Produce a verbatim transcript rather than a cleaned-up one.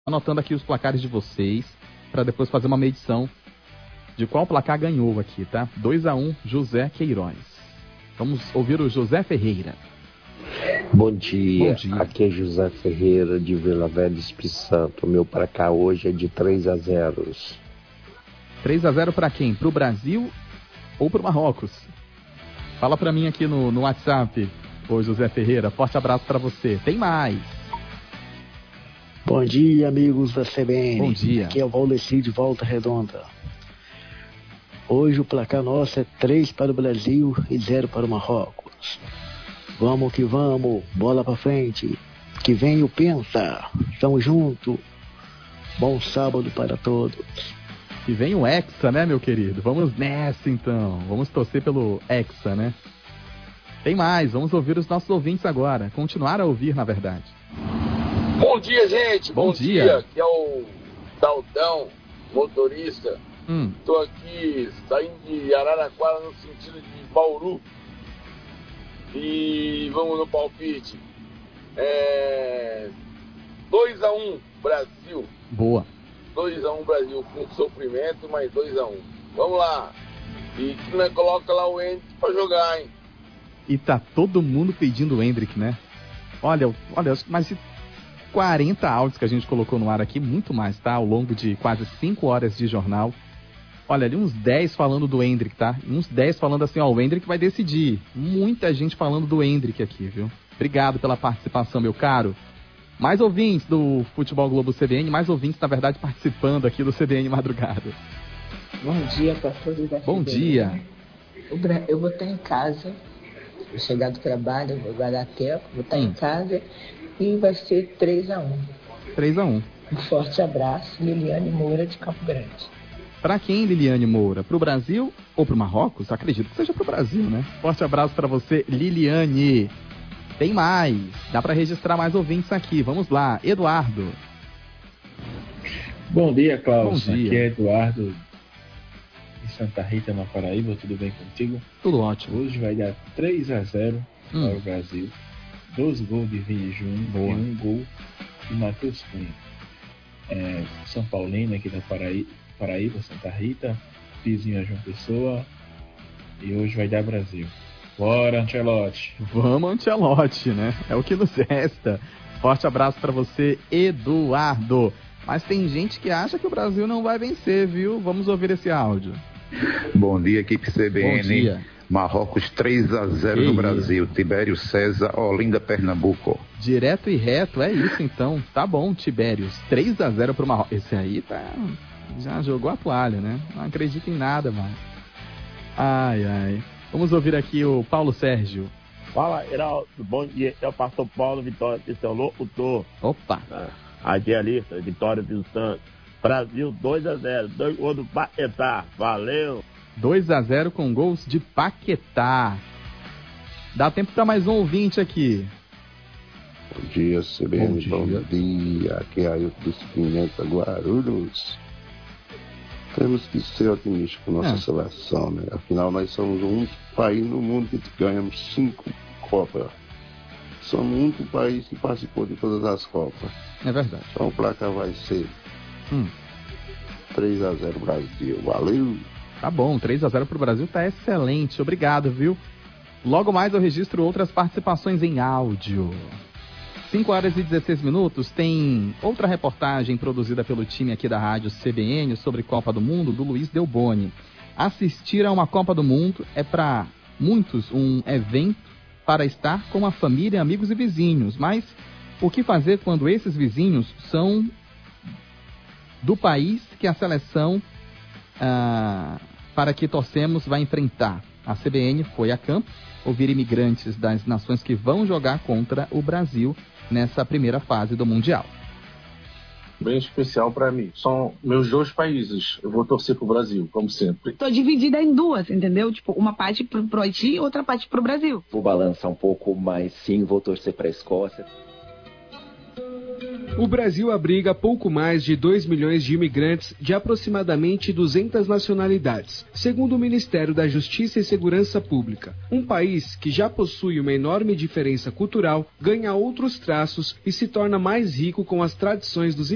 anotando aqui os placares de vocês, para depois fazer uma medição de qual placar ganhou aqui, tá? dois a um, José Queiroz. Vamos ouvir o José Ferreira. Bom dia. Bom dia. Aqui é José Ferreira de Vila Velha, Espírito Santo. O meu pra cá hoje é de três a zero. três a zero para quem? Pro Brasil ou pro Marrocos? Fala pra mim aqui no, no WhatsApp, ô José Ferreira. Forte abraço pra você. Tem mais. Bom dia, amigos da C B N. Bom dia. Aqui é o Valdeci de Volta Redonda. Hoje o placar nosso é três para o Brasil e zero para o Marrocos. Vamos que vamos, bola pra frente. Que vem o Pensa. Tamo junto. Bom sábado para todos. Que vem o Hexa, né, meu querido? Vamos nessa, então. Vamos torcer pelo Hexa, né? Tem mais, vamos ouvir os nossos ouvintes agora. Continuar a ouvir, na verdade. Bom dia, gente. Bom, Bom dia. dia. Aqui é o Daldão, motorista. Hum. Tô aqui saindo de Araraquara no sentido de Bauru. E vamos no palpite. É... dois a um, Brasil. Boa. dois a um, Brasil, com sofrimento, mas dois a um. Vamos lá. E que nós coloca lá o Hendrick pra jogar, hein? E tá todo mundo pedindo o Hendrick, né? Olha, olha, mais de quarenta áudios que a gente colocou no ar aqui, muito mais, tá? Ao longo de quase cinco horas de jornal. Olha, ali uns dez falando do Hendrick, tá? Uns dez falando assim, ó, o Hendrick vai decidir. Muita gente falando do Hendrick aqui, viu? Obrigado pela participação, meu caro. Mais ouvintes do Futebol Globo C B N, mais ouvintes, na verdade, participando aqui do C B N Madrugada. Bom dia para todos da Bom C B N. dia. Eu vou estar em casa, vou chegar do trabalho, vou guardar tempo, vou estar Hum. em casa e vai ser três a um. três a um. Um forte abraço, Liliane Moura de Campo Grande. Pra quem, Liliane Moura? Pro Brasil ou pro Marrocos? Acredito que seja pro Brasil, né? Forte abraço pra você, Liliane. Tem mais. Dá pra registrar mais ouvintes aqui. Vamos lá. Eduardo. Bom dia, Klaus. Bom dia. Aqui é Eduardo de Santa Rita, na Paraíba. Tudo bem contigo? Tudo ótimo. Hoje vai dar três a zero Hum. para o Brasil. doze gols de Vini Júnior Boa. e um gol de Matheus Cunha. É, São Paulino aqui da Paraíba, Paraíba, Santa Rita, vizinho a João Pessoa. E hoje vai dar Brasil. Bora, Ancelotti. Vamos, Ancelotti, né? É o que nos resta. Forte abraço pra você, Eduardo. Mas tem gente que acha que o Brasil não vai vencer, viu? Vamos ouvir esse áudio. Bom dia, equipe C B N. Bom dia. Marrocos três a zero Que no isso. Brasil. Tibério César, Olinda, Pernambuco. Direto e reto, é isso então. Tá bom, Tibérios. três a zero pro Marrocos. Esse aí tá... já jogou a toalha, né? Não acredita em nada mais. Ai, ai. Vamos ouvir aqui o Paulo Sérgio. Fala, Heraldo. Bom dia. É o pastor Paulo Vitória de seu locutor. Opa. Aqui é a lista, Vitória do Santos. Brasil dois a zero. Dois gols do Paquetá. Valeu. dois a zero com gols de Paquetá. Dá tempo para mais um ouvinte aqui. Bom dia, C B N. Bom dia. Bom dia. Aqui é Ailton dos Pimenta, Guarulhos. Temos que ser otimistas com nossa É. seleção, né? Afinal, nós somos o único país no mundo que ganhamos cinco Copas. Somos o único país que participou de todas as Copas. É verdade. Então o placar vai ser Hum. três a zero Brasil. Valeu! Tá bom, três a zero pro Brasil tá excelente. Obrigado, viu? Logo mais eu registro outras participações em áudio. cinco horas e dezesseis minutos, tem outra reportagem produzida pelo time aqui da rádio C B N sobre Copa do Mundo, do Luiz Delboni. Assistir a uma Copa do Mundo é para muitos um evento para estar com a família, amigos e vizinhos. Mas o que fazer quando esses vizinhos são do país que a seleção ah, para que torcemos vai enfrentar? A C B N foi a campo ouvir imigrantes das nações que vão jogar contra o Brasil nessa primeira fase do Mundial. Bem especial para mim. São meus dois países. Eu vou torcer pro Brasil, como sempre. Tô dividida em duas, entendeu? Tipo, uma parte pro, pro Haiti e outra parte pro Brasil. Vou balançar um pouco, mas sim, vou torcer para a Escócia. O Brasil abriga pouco mais de dois milhões de imigrantes de aproximadamente duzentas nacionalidades, segundo o Ministério da Justiça e Segurança Pública. Um país que já possui uma enorme diferença cultural, ganha outros traços e se torna mais rico com as tradições dos